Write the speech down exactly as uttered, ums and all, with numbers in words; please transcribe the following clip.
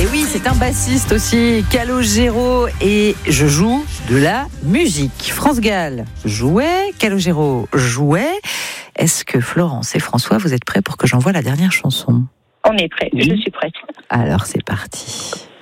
oui, c'est un bassiste aussi, Calogero, et je joue de la musique. France Gall jouait, Calogero jouait. Est-ce que Florence et François, vous êtes prêts pour que j'envoie la dernière chanson ? On est prêts, oui. Je suis prête. Alors c'est parti.